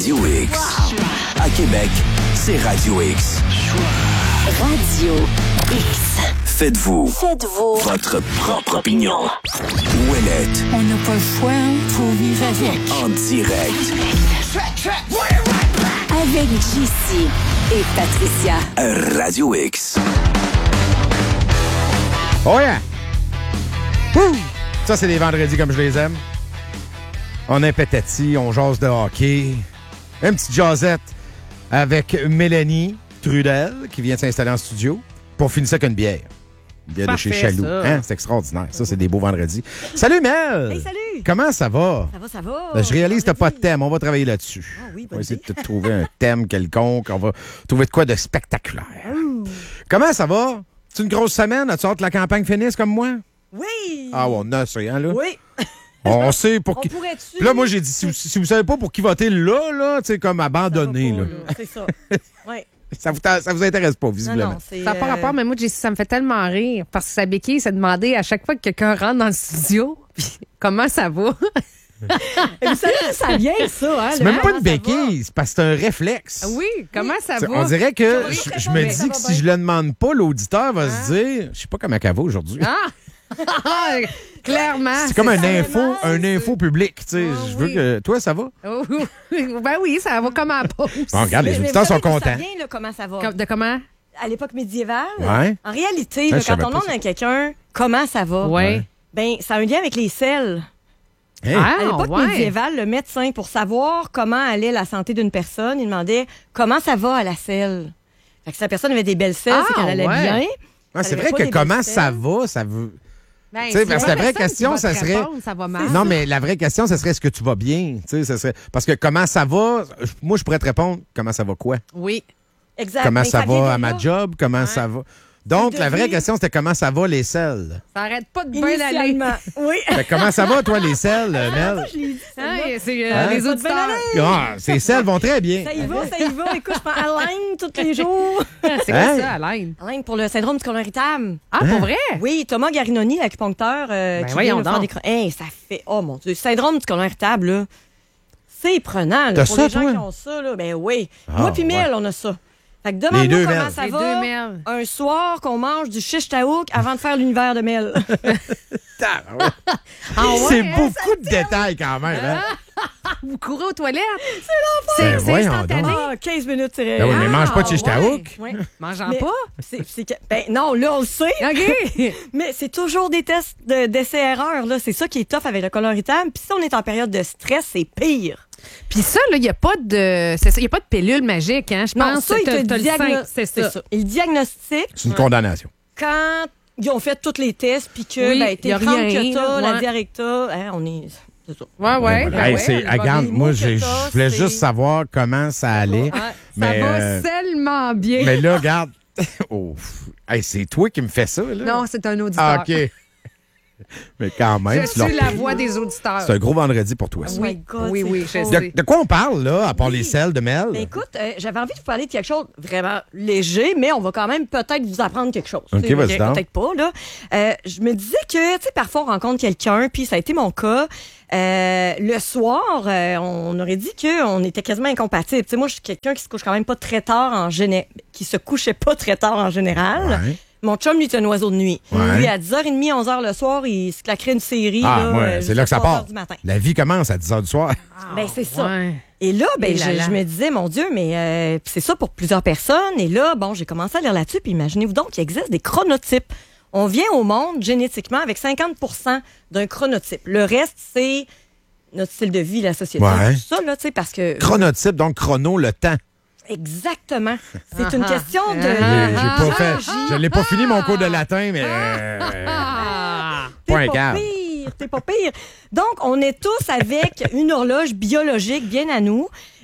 Radio X. Wow. À Québec, c'est Radio X. Radio X. Faites-vous votre propre opinion. Ouellette. On n'a pas le choix, faut vivre avec. En direct. Avec JC et Patricia. Radio X. Oh yeah! Wouh! Ça, c'est les vendredis comme je les aime. On est pétati, on jase de hockey. Une petite jasette avec Mélanie Trudel qui vient de s'installer en studio pour finir ça qu'une bière. Une bière Parfait, de chez Chaloux. ça. Hein? C'est extraordinaire. Ça, c'est des beaux vendredis. Salut, Mel! Hey, salut! Comment ça va? Ça va. Ben, je réalise que t'as pas de thème. On va travailler là-dessus. Ah oui, On bonne va essayer idée. de te trouver un thème quelconque. On va trouver de quoi de spectaculaire. Comment ça va? C'est une grosse semaine? As-tu hâte que la campagne finisse comme moi? Oui! Ah, ouais, on a ça, hein, là? Oui! On sait pour On qui. pourrait-tu? Puis là, moi, j'ai dit, si vous savez pas pour qui voter là, tu sais, comme abandonné, là. C'est ça. Oui. Ça vous intéresse pas, Non, visiblement. non, c'est... Ça n'a pas rapport, mais moi, ça me fait tellement rire parce que sa béquille s'est demandé à chaque fois que quelqu'un rentre dans le studio, puis comment ça va? Vous savez d'où ça vient, ça, hein? C'est même pas une béquille, c'est parce que c'est un réflexe. Oui, comment ça T'sais, va? on dirait que Oui, je me ça dis va que bien. si je le demande pas, l'auditeur va se dire, je sais pas comment elle va aujourd'hui. Ah! Clairement. C'est comme un vraiment, info public, tu sais. Ah, Je veux oui. que toi, ça va? Oh, ben oui, ça va comme à la pause. Bon, regarde, les Mais auditeurs vous sont savez d'où contents. Ça vient, là, comment ça va? De comment? À l'époque médiévale, Ouais. en réalité, Ah, là, je savais quand on pas demande ça. à quelqu'un comment ça va, Oui. ben ça a un lien avec les selles. Hey. Ah, À l'époque ouais. médiévale, le médecin, pour savoir comment allait la santé d'une personne, il demandait comment ça va à la selle. Fait que si la personne avait des belles selles, c'est qu'elle allait ouais. bien. Ah, c'est avait vrai pas que des comment belles ça selles. va, ça veut. Ben, Tu sais, parce que la vraie personne question, qui va ça te serait- répondre, ça va mal. Non, mais la vraie question, ce serait est-ce que tu vas bien? Tu sais, ça serait... Parce que comment ça va, moi, je pourrais te répondre comment ça va quoi? Oui. Exact. Comment Mais ça vient va de à ma là. job? Comment ça va? Donc, C'est la vraie devenu- question, c'était comment ça va les selles? Ça arrête pas de bien aller. Initialement. Oui. Fait que comment ça va, toi, les selles, Mel? Je l'ai dit, Hein, celle-là. c'est Hein? les Ça va auditeurs. bien aller. Ah, ces selles vont très bien. Ça y va, ça y va. Écoute, je prends Align tous les jours. C'est quoi Hein? ça, Alain? Align pour le syndrome du côlon irritable. Ah, pour vrai? Oui, Thomas Garinoni, l'acupuncteur, qui voyons vient me faire donc. des hey, ça fait... Oh mon Dieu, syndrome du côlon irritable, là. C'est prenant, là, T'as pour ça, les gens toi? qui ont ça, là. Ben oui. Ah, Moi puis Mel, ouais. on a ça. Fait que Les demande-moi deux comment Mel. ça Les va. deux Mel. Un soir qu'on mange du shish taouk avant de faire l'univers de Mel. Ah ouais, C'est hein, beaucoup de détails quand même. Hein? Vous courez aux toilettes? Ben, C'est voyons instantané. donc. Ah, 15 minutes, c'est Ben oui, mais mange pas de shish Ah, ouais. taouk. Ouais. Mangeant Mais- pas? Ben non, là, on le sait. OK. Mais c'est toujours des tests d'essai-erreur, là. C'est ça qui est tough avec le côlon irritable. Puis si on est en période de stress, c'est pire. Puis ça, il n'y a pas de. C'est ça, il y a pas de pilule magique, hein? Je Non, pense ça, que il te t'as le diagnostique. sein, c'est ça. Il diagnostique C'est une condamnation. quand ils ont fait tous les tests, puis que Oui, ben, t'es y a 30 rien, que t'as, là, la ouais. diarrhée que t'as, hein, on est... C'est ça. Ouais, ouais. ben Hey, ouais, c'est, on va regarde, vivre. moi, mots je que t'as, voulais c'est- juste savoir comment ça allait. Ouais, Mais, ça va tellement bien. mais là, regarde. Oh, hey, c'est toi qui me fais ça, là? Non, c'est un auditeur. Ah, OK. Mais quand même, Je tu leur suis la payes. voix des auditeurs. C'est un gros vendredi pour toi, ça. Oh my God, oui, c'est oui, je drôle. sais. De quoi on parle, là, à part Oui. les selles de Mel? Ben, écoute, j'avais envie de vous parler de quelque chose vraiment léger, mais on va quand même peut-être vous apprendre quelque chose. OK, Tu sais, vas-y donc. peut-être pas, là. Je me disais que, tu sais, parfois on rencontre quelqu'un, puis ça a été mon cas. Le soir, on aurait dit qu'on était quasiment incompatibles. Tu sais, moi, je suis quelqu'un qui se couche quand même pas très tard qui se couchait pas très tard en général. Ouais. Mon chum, lui, est un oiseau de nuit. Ouais. Lui, à 10h30, 11h le soir, il se claquerait une série. Ah, là, ouais, c'est là que ça jusqu'à 3 part. heures du matin. La vie commence à 10 h du soir. Ben, c'est ça. Ouais. Et là, ben, Et là là. je me disais, mon Dieu, mais c'est ça pour plusieurs personnes. Et là, bon, j'ai commencé à lire là-dessus. Puis imaginez-vous donc qu'il existe des chronotypes. On vient au monde génétiquement avec 50% d'un chronotype. Le reste, c'est notre style de vie, la société, Ouais. tout ça, là, tu sais, parce que... Chronotype, donc chrono, le temps. Exactement. C'est une Ah, question de... J'ai pas fait. Je l'ai pas fini mon cours de latin, mais. Ah! Pas un T'es câble. pire, t'es pas pire. Donc, on est tous avec une horloge biologique bien à nous.